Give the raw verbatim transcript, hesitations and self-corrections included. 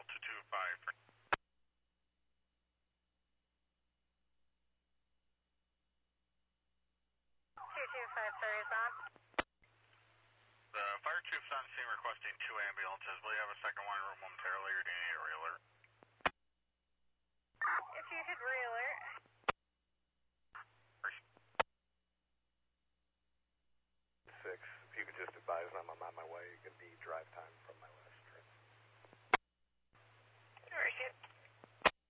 two two five. two two five three is on. The fire chief's on scene requesting two ambulances. Will you have a second one room momentarily, or do you need a reeler? If you could reeler. Six, if you could just advise them I'm on my way, it could be drive time.